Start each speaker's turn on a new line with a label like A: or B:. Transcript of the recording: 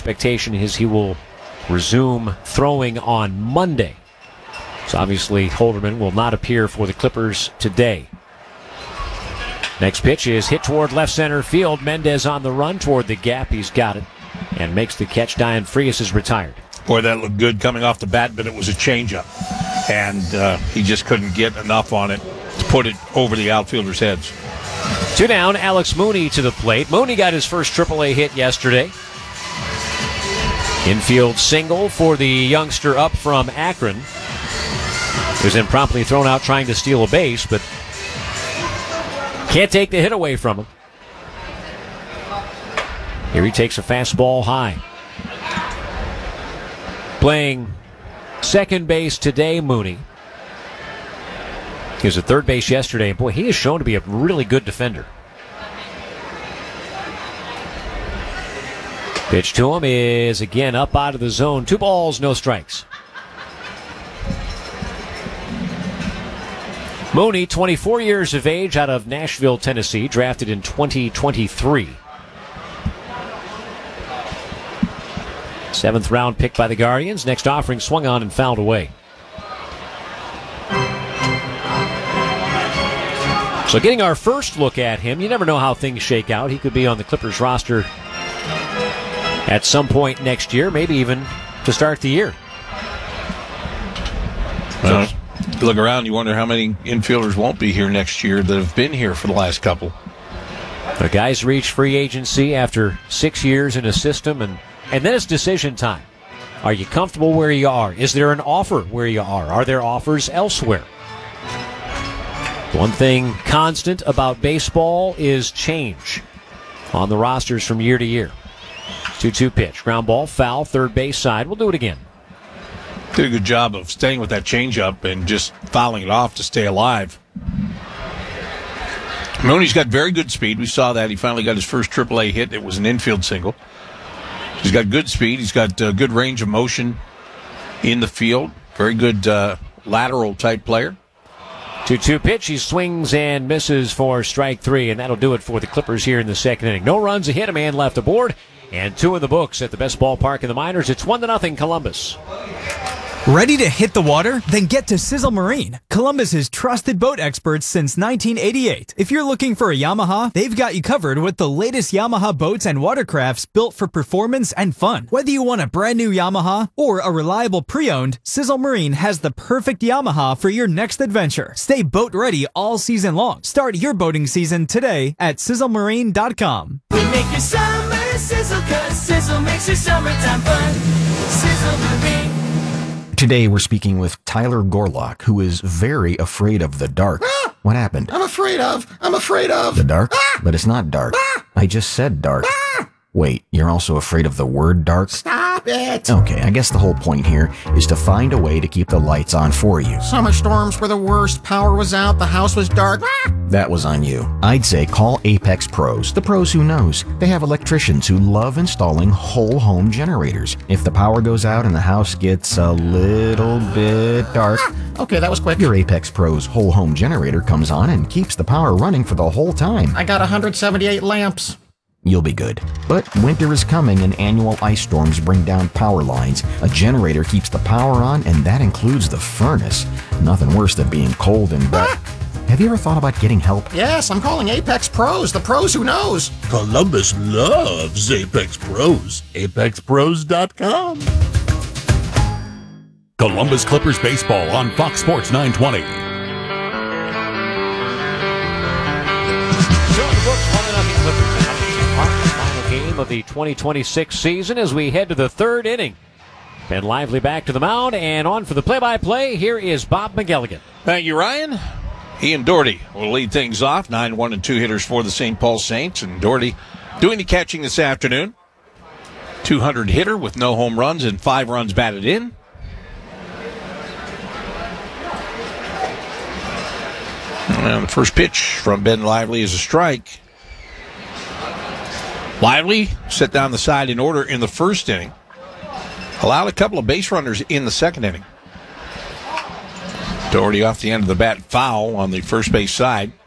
A: expectation is he will resume throwing on Monday. So obviously Holderman will not appear for the Clippers today. Next pitch is hit toward left center field. Mendez on the run toward the gap. He's got it and makes the catch. Dion Frias is retired.
B: Boy, that looked good coming off the bat, but it was a changeup. And he just couldn't get enough on it to put it over the outfielders' heads.
A: 2 down, Alex Mooney to the plate. Mooney got his first AAA hit yesterday. Infield single for the youngster up from Akron. He was then promptly thrown out trying to steal a base, but can't take the hit away from him. Here he takes a fastball high. Playing second base today, Mooney. He was at third base yesterday. Boy, he is shown to be a really good defender. Pitch to him is again up out of the zone. 2 balls, no strikes. Mooney, 24 years of age, out of Nashville, Tennessee, drafted in 2023. 7th round pick by the Guardians. Next offering swung on and fouled away. So getting our first look at him, you never know how things shake out. He could be on the Clippers roster at some point next year, maybe even to start the year.
B: Well, you look around, you wonder how many infielders won't be here next year that have been here for the last couple.
A: The guys reach free agency after 6 years in a system, and then it's decision time. Are you comfortable where you are? Is there an offer where you are? Are there offers elsewhere? One thing constant about baseball is change on the rosters from year to year. 2-2 pitch. Ground ball, foul, third base side. We'll do it again.
B: Did a good job of staying with that changeup and just fouling it off to stay alive. Mooney's got very good speed. We saw that. He finally got his first AAA hit. It was an infield single. He's got good speed. He's got good range of motion in the field. Very good lateral type player.
A: 2-2 pitch. He swings and misses for strike 3, and that'll do it for the Clippers here in the second inning. No runs, a hit, a man left aboard, and 2 in the books at the best ballpark in the minors. It's 1-0 Columbus.
C: Ready to hit the water? Then get to Sizzle Marine, Columbus's trusted boat experts since 1988. If you're looking for a Yamaha, they've got you covered with the latest Yamaha boats and watercrafts built for performance and fun. Whether you want a brand new Yamaha or a reliable pre-owned, Sizzle Marine has the perfect Yamaha for your next adventure. Stay boat ready all season long. Start your boating season today at sizzlemarine.com.
D: We make your summer sizzle, 'cause Sizzle makes your summertime fun. Sizzle Marine.
E: Today we're speaking with Tyler Gorlock, who is very afraid of the dark. What happened?
F: I'm afraid of.
E: The dark? But it's not dark. I just said dark. Wait, you're also afraid of the word dark?
F: Stop it.
E: Okay, I guess the whole point here is to find a way to keep the lights on for you.
F: Summer storms were the worst. Power was out. The house was dark.
E: That was on you. I'd say call Apex Pros, the pros who knows. They have electricians who love installing whole home generators. If the power goes out and the house gets a little bit dark,
F: Okay, that was quick.
E: your Apex Pros whole home generator comes on and keeps the power running for the whole time.
F: I got 178 lamps.
E: You'll be good. But winter is coming and annual ice storms bring down power lines. A generator keeps the power on, and that includes the furnace. Nothing worse than being cold and wet. Have you ever thought about getting help?
F: Yes, I'm calling Apex Pros, the pros who knows.
G: Columbus loves Apex Pros. ApexPros.com. Columbus Clippers baseball on Fox Sports 920.
A: Final game of the 2026 season as we head to the third inning. Ben Lively back to the mound and on for the play-by-play. Here is Bob McElligott.
B: Thank you, Ryan. Ian Doherty will lead things off. 9-1 and 2 hitters for the St. Paul Saints. And Doherty doing the catching this afternoon. 200 hitter with no home runs and 5 runs batted in. And the first pitch from Ben Lively is a strike. Lively set down the side in order in the first inning. Allowed a couple of base runners in the second inning. Doherty off the end of the bat, foul on the first base side.